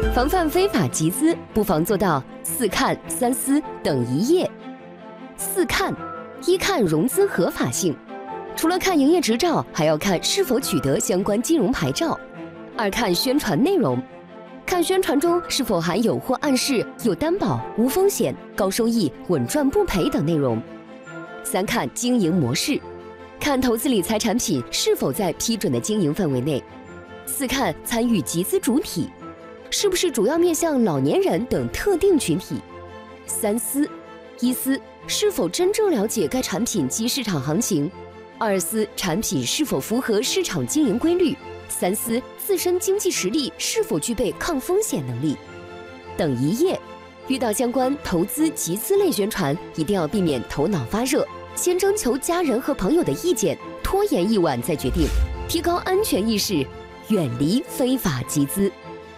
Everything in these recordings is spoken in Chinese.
防范非法集资，不妨做到4看3思等一业。4看：一看融资合法性，除了看营业执照，还要看是否取得相关金融牌照。2看宣传内容，看宣传中是否含有或暗示有担保、无风险、高收益、稳赚不赔等内容。3看经营模式，看投资理财产品是否在批准的经营范围内。4看参与集资主体，是不是主要面向老年人等特定群体。3思：一思，是否真正了解该产品及市场行情；2思，产品是否符合市场经营规律；3思，自身经济实力是否具备抗风险能力。等一业：遇到相关投资集资类宣传，一定要避免头脑发热，先征求家人和朋友的意见，拖延一晚再决定，提高安全意识，远离非法集资。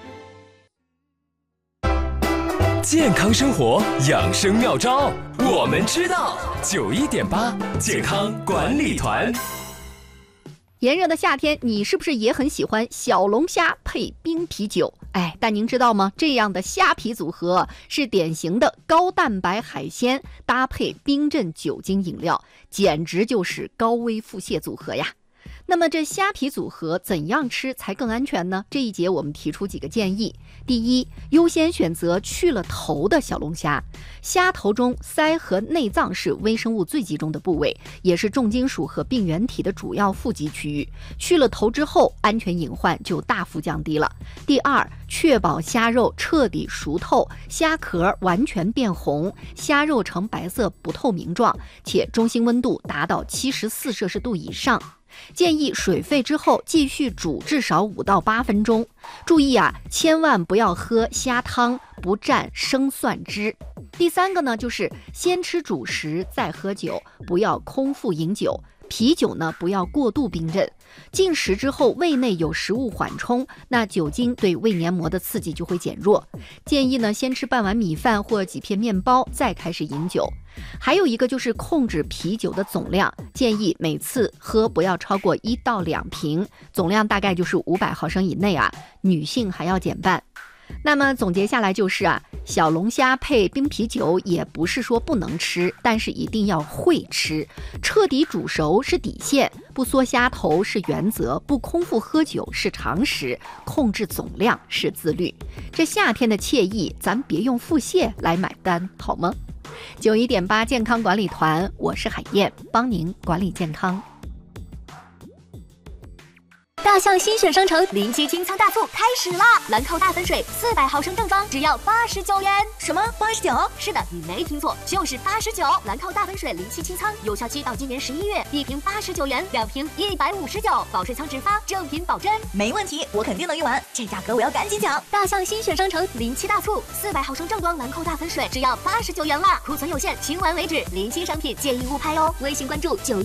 健康生活养生妙招，我们知道。91.8健康管理团。 炎热的夏天，你是不是也很喜欢小龙虾配冰啤酒？但您知道吗？这样的虾皮组合是典型的高蛋白海鲜搭配冰镇酒精饮料，简直就是高危腹泻组合呀。那么这虾皮组合怎样吃才更安全呢？这一节我们提出几个建议。第一，优先选择去了头的小龙虾。虾头中鳃和内脏是微生物最集中的部位，也是重金属和病原体的主要富集区域。去了头之后，安全隐患就大幅降低了。第二，确保虾肉彻底熟透，虾壳完全变红，虾肉呈白色不透明状，且中心温度达到74摄氏度以上。建议水沸之后继续煮至少5到8分钟。注意千万不要喝虾汤，不蘸生蒜汁。第三个呢，就是先吃主食再喝酒，不要空腹饮酒。啤酒呢，不要过度冰镇。进食之后，胃内有食物缓冲，那酒精对胃黏膜的刺激就会减弱。建议呢，先吃半碗米饭或几片面包，再开始饮酒。还有一个就是控制啤酒的总量，建议每次喝不要超过1到2瓶，总量大概就是500毫升以内女性还要减半。那么总结下来就是小龙虾配冰啤酒也不是说不能吃，但是一定要会吃，彻底煮熟是底线，不缩虾头是原则，不空腹喝酒是常识，控制总量是自律。这夏天的惬意，咱别用腹泻来买单，好吗？91.8健康管理团，我是海燕，帮您管理健康。 大象新选商城07清仓大促开始啦！兰蔻大粉水400毫升正装只要89元。什么89？是的，你没听错，就是89。兰蔻大粉水07清仓，有效期到今年11月，1瓶89元，2瓶159，保水仓直发，正品保真。没问题，我肯定能用完，这价格我要赶紧抢！大象新选商城07大促，400毫升正装兰蔻大粉水只要89元啦，库存有限，清完为止，临期商品建议误拍哦。微信关注91